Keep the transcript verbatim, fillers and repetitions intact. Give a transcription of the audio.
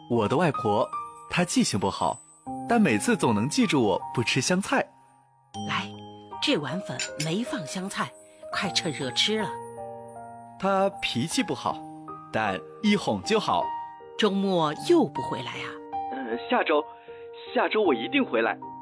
我的外婆，她记性不好，但每次总能记住我不吃香菜。 来，这碗粉没放香菜，快趁热吃了。 她脾气不好，但一哄就好。 周末又不回来啊？ 呃，下周，下周我一定回来。